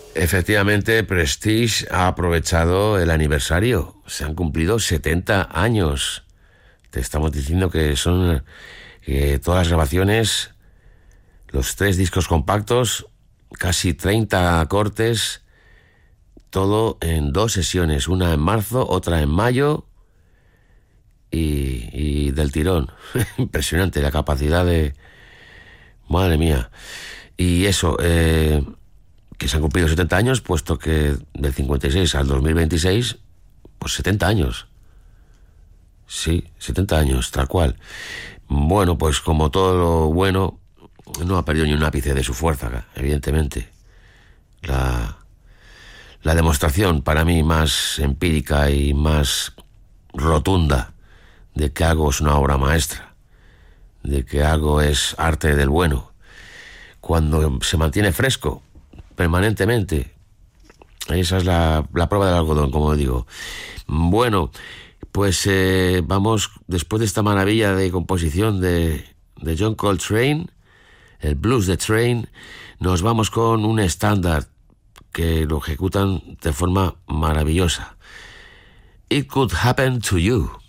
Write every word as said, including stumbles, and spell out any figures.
Efectivamente, Prestige ha aprovechado el aniversario. Se han cumplido setenta años. Te estamos diciendo que son eh, todas las grabaciones, los tres discos compactos, casi treinta cortes, todo en dos sesiones, una en marzo, otra en mayo, y, y del tirón. Impresionante la capacidad de... Madre mía. Y eso... Eh, que se han cumplido setenta años, puesto que del cincuenta y seis al dos mil veintiséis, pues setenta años. Sí, setenta años, tal cual. Bueno, pues como todo lo bueno, no ha perdido ni un ápice de su fuerza, evidentemente. La, la demostración para mí más empírica y más rotunda de que algo es una obra maestra, de que algo es arte del bueno, cuando se mantiene fresco permanentemente. Esa es la, la prueba del algodón, como digo. Bueno, pues eh, vamos, después de esta maravilla de composición de, de John Coltrane, el blues de Train, nos vamos con un estándar que lo ejecutan de forma maravillosa. It Could Happen to You.